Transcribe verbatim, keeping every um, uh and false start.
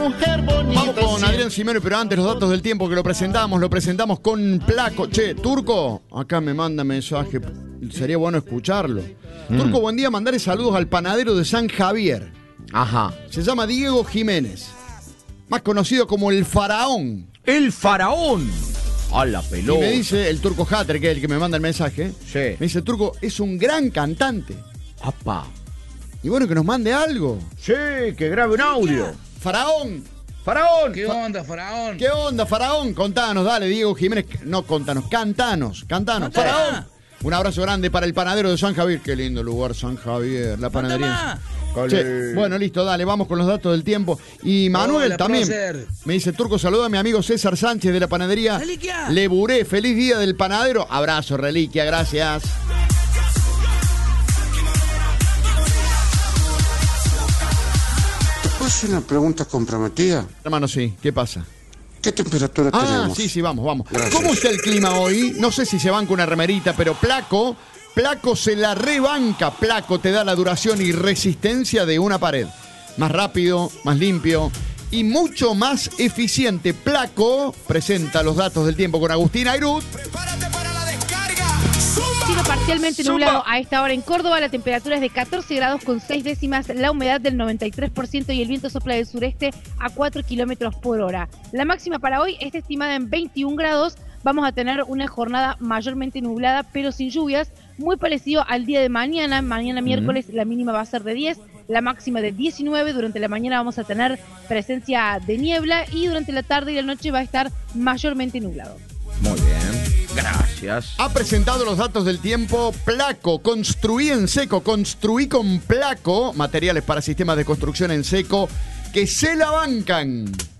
mujer bonita. Vamos con Adrián Simeone, pero antes los datos del tiempo que lo presentamos, lo presentamos con Placo. Che, Turco, acá me manda mensaje, sería bueno escucharlo. Mm. Turco, buen día, mandarle saludos al panadero de San Javier. Ajá. Se llama Diego Jiménez, más conocido como el Faraón. El Faraón. A la pelota. Y me dice el Turco Hatter, que es el que me manda el mensaje. Sí. Me dice, Turco, es un gran cantante. Apá. Y bueno, que nos mande algo. Sí, que grabe un audio. Faraón. Faraón. ¿Qué onda, Faraón? ¿Qué onda, Faraón? Contanos, dale, Diego Jiménez. No, contanos, cantanos, cantanos. Contá. Faraón. Un abrazo grande para el panadero de San Javier. Qué lindo lugar, San Javier, la panadería. Che, bueno, listo, dale, vamos con los datos del tiempo. Y Manuel Hola, también prócer. me dice, Turco, saluda a mi amigo César Sánchez de la panadería Reliquia. Leburé. Feliz día del panadero. Abrazo, Reliquia, gracias. ¿Te puedo hacer una pregunta comprometida? Hermano, sí, ¿qué pasa? ¿Qué temperatura Ah, tenemos? sí, sí, vamos, vamos. Gracias. ¿Cómo está el clima hoy? No sé si se banca una remerita, pero Placo, Placo se la rebanca. Placo te da la duración y resistencia de una pared. Más rápido, más limpio y mucho más eficiente. Placo presenta los datos del tiempo con Agustín Airut. Cielo parcialmente nublado a esta hora en Córdoba, la temperatura es de catorce grados con seis décimas, la humedad del noventa y tres por ciento y el viento sopla del sureste a cuatro kilómetros por hora. La máxima para hoy está estimada en veintiún grados, vamos a tener una jornada mayormente nublada pero sin lluvias, muy parecido al día de mañana, mañana miércoles la mínima va a ser de diez, la máxima de diecinueve, durante la mañana vamos a tener presencia de niebla y durante la tarde y la noche va a estar mayormente nublado. Muy bien, gracias. Ha presentado los datos del tiempo Placo. Construí en seco, construí con Placo. Materiales para sistemas de construcción en seco que se la bancan.